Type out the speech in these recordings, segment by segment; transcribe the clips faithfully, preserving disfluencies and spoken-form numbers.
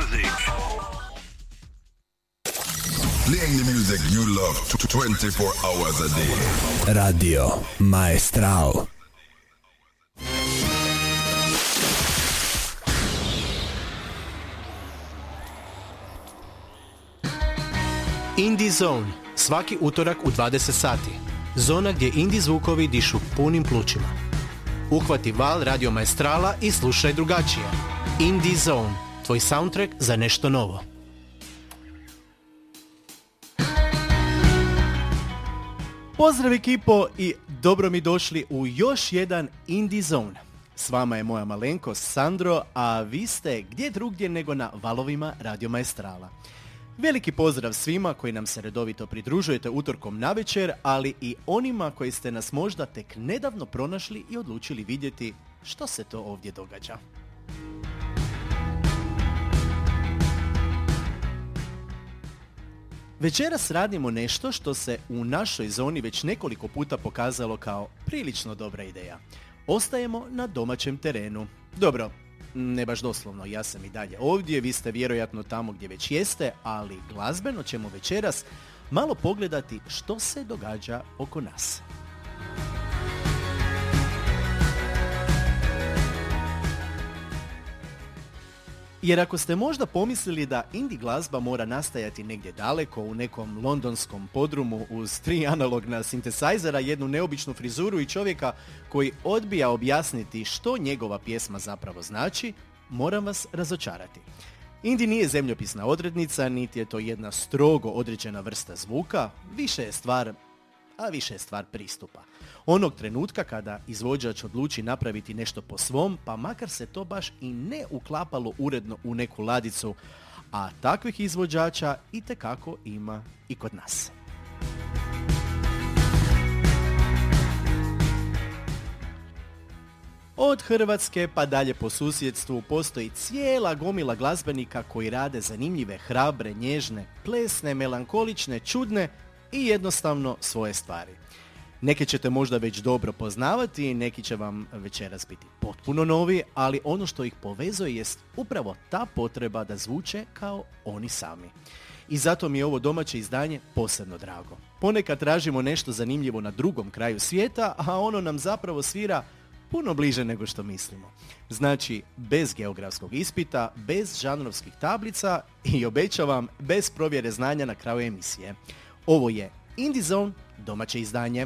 music. Playing the music you love twenty-four hours a day. Radio Maestral. Indie Zone, svaki utorak u dvadeset sati. Zona gdje indie zvukovi dišu punim plućima. Uhvati val Radio Maestrala i slušaj drugačije. Indie Zone, tvoj soundtrack za nešto novo. Pozdrav ekipo i dobro mi došli u još jedan Indie Zone. S vama je moja malenkost Sandro, a vi ste gdje drugdje nego na valovima Radio Maestrala. Veliki pozdrav svima koji nam se redovito pridružujete utorkom navečer, ali i onima koji ste nas možda tek nedavno pronašli i odlučili vidjeti što se to ovdje događa. Večeras radimo nešto što se u našoj zoni već nekoliko puta pokazalo kao prilično dobra ideja. Ostajemo na domaćem terenu. Dobro, ne baš doslovno, ja sam i dalje ovdje, vi ste vjerojatno tamo gdje već jeste, ali glazbeno ćemo večeras malo pogledati što se događa oko nas. Jer ako ste možda pomislili da indie glazba mora nastajati negdje daleko u nekom londonskom podrumu uz tri analogna sintesajzera, jednu neobičnu frizuru i čovjeka koji odbija objasniti što njegova pjesma zapravo znači, moram vas razočarati. Indie nije zemljopisna odrednica, niti je to jedna strogo određena vrsta zvuka, više je stvar, a više je stvar pristupa. Onog trenutka kada izvođač odluči napraviti nešto po svom, pa makar se to baš i ne uklapalo uredno u neku ladicu, a takvih izvođača itekako ima i kod nas. Od Hrvatske pa dalje po susjedstvu postoji cijela gomila glazbenika koji rade zanimljive, hrabre, nježne, plesne, melankolične, čudne i jednostavno svoje stvari. Neke ćete možda već dobro poznavati, neki će vam večeras biti potpuno novi, ali ono što ih povezuje jest upravo ta potreba da zvuče kao oni sami. I zato mi je ovo domaće izdanje posebno drago. Ponekad tražimo nešto zanimljivo na drugom kraju svijeta, a ono nam zapravo svira puno bliže nego što mislimo. Znači, bez geografskog ispita, bez žanrovskih tablica i obećavam, bez provjere znanja na kraju emisije. Ovo je Indie Zone, domaće izdanje.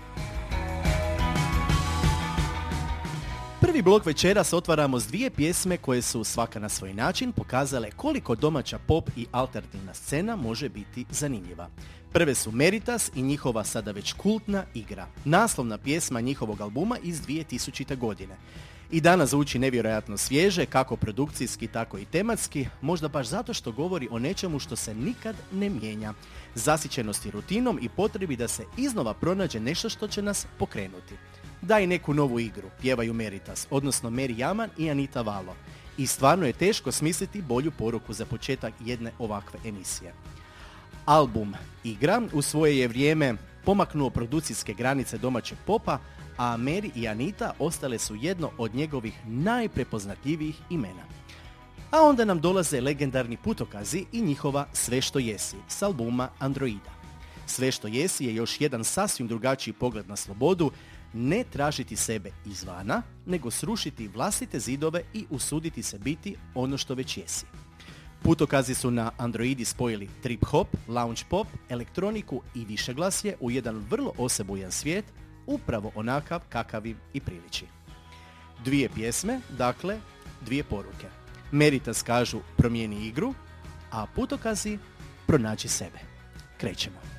Prvi blok večeras otvaramo s dvije pjesme koje su svaka na svoj način pokazale koliko domaća pop i alternativna scena može biti zanimljiva. Prve su Meritas i njihova sada već kultna Igra, naslovna pjesma njihovog albuma iz dvije tisućite. godine. I danas zvuči nevjerojatno svježe, kako produkcijski, tako i tematski, možda baš zato što govori o nečemu što se nikad ne mijenja. Zasićenosti rutinom i potrebi da se iznova pronađe nešto što će nas pokrenuti. Daj neku novu igru, pjevaju Meritas, odnosno Meri Jaman i Anita Valo. I stvarno je teško smisliti bolju poruku za početak jedne ovakve emisije. Album Igra u svoje je vrijeme pomaknuo produkcijske granice domaćeg popa, a Meri i Anita ostale su jedno od njegovih najprepoznatljivijih imena. A onda nam dolaze legendarni Putokazi i njihova Sve što jesi s albuma Androida. Sve što jesi je još jedan sasvim drugačiji pogled na slobodu, ne tražiti sebe izvana, nego srušiti vlastite zidove i usuditi se biti ono što već jesi. Putokazi su na Androidi spojili trip hop, lounge pop, elektroniku i višeglasje u jedan vrlo osebujan svijet, upravo onakav kakav im i priliči. Dvije pjesme, dakle, dvije poruke. Meritas kažu promijeni igru, a Putokazi pronađi sebe. Krećemo.